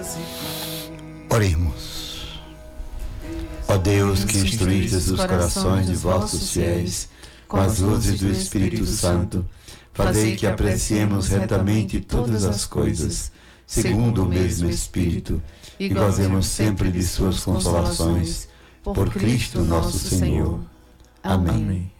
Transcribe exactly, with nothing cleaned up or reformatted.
Oremos. Ó Deus, que instruístes os corações de vossos fiéis com as luzes do Espírito Santo, fazei que apreciemos retamente todas as coisas, segundo o mesmo Espírito, e gozemos sempre de suas consolações. Por Cristo nosso Senhor. Amém.